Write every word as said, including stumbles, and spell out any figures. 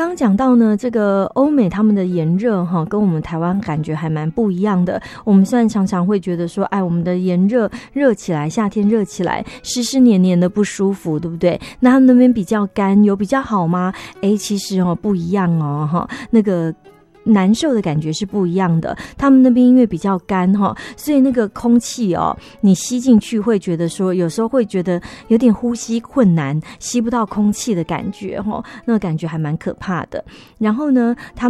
刚刚讲到呢，这个欧美他们的炎热哈，跟我们台湾感觉还蛮不一样的。我们虽然常常会觉得说，哎，我们的炎热热起来，夏天热起来，湿湿黏黏的不舒服，对不对？那他们那边比较干，有比较好吗？哎，其实哦不一样哦，哈，那个难受的感觉是不一样的。他们那边因为比较干哈，所以那个空气哦，你吸进去会觉得说，有时候会觉得有点呼吸困难，吸不到空气的感觉哈，那个感觉还蛮可怕的。然后呢，他们